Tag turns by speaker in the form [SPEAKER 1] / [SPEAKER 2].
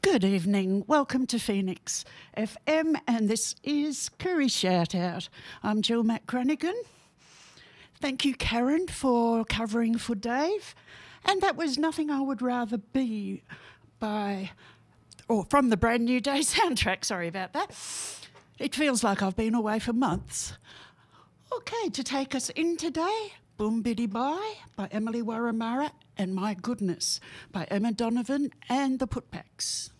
[SPEAKER 1] Good evening. Welcome to Phoenix FM, and this is Curry Shout Out. I'm Jill McCranigan. Thank you, Karen, for covering for Dave. And that was Nothing I Would Rather Be from the Brand New Day soundtrack. Sorry about that. It feels like I've been away for months. Okay, to take us in today, Boom Biddy Bye by Emily Waramara and My Goodness by Emma Donovan and the Putbacks.